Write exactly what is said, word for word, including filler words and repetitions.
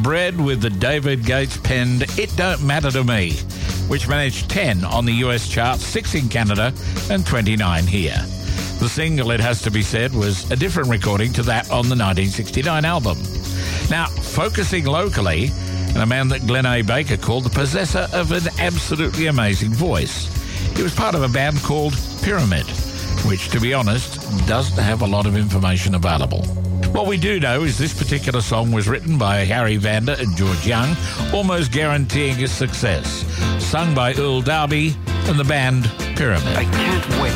bred with the David Gates penned It Don't Matter to Me, which managed ten on the U S charts, six in Canada and twenty-nine here. The single, it has to be said, was a different recording to that on the nineteen sixty-nine album. Now, focusing locally, and a man that Glenn A. Baker called the possessor of an absolutely amazing voice. He was part of a band called Pyramid, which, to be honest, doesn't have a lot of information available. What we do know is this particular song was written by Harry Vanda and George Young, almost guaranteeing its success. Sung by Earl Darby and the band Pyramid. I can't wait.